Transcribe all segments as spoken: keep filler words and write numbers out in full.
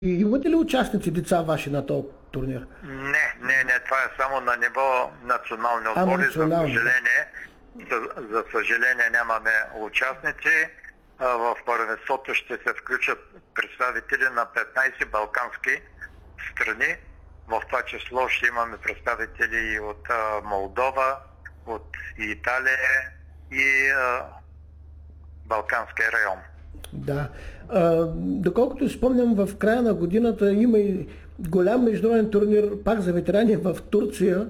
И имате ли участници деца ваши на този турнир? Не, не, не, това е само на ниво национални отбори. За съжаление, за, за съжаление нямаме участници. В първенството ще се включат представители на петнайсет балкански страни. В това число ще имаме представители от Молдова, от Италия и а, Балканския район. Да. А, доколкото спомням, в края на годината има и голям международен турнир, пак за ветерани в Турция.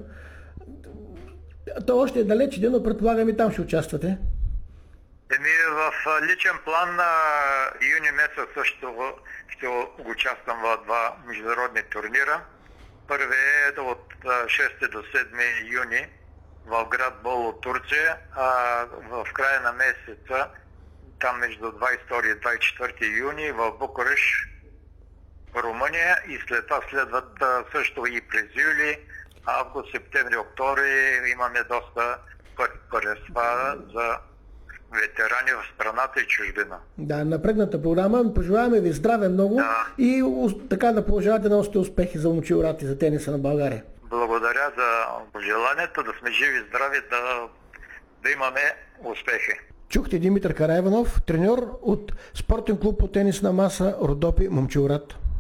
То още е далеч, но предполагам и там ще участвате. Еми, в личен план на юни месец също ще участвам в два международни турнира. Първият е от шести до седми юни в град Боло, Турция, а в края на месеца, там между двайсет и втори и двайсет и четвърти юни в Букурещ, Румъния, и след това следват също и през юли, август, септември, октомври имаме доста първенства за ветерани в страната и чужбина. Да, напрегната програма. Пожелаваме ви здраве много, да. И така да продължавате да носите успехи за Момчил Рад и за тениса на България. Благодаря за пожеланието, да сме живи и здрави, да, да имаме успехи. Чухте Димитър Караиванов, треньор от спортен клуб по тенис на маса Родопи Момчил Рад.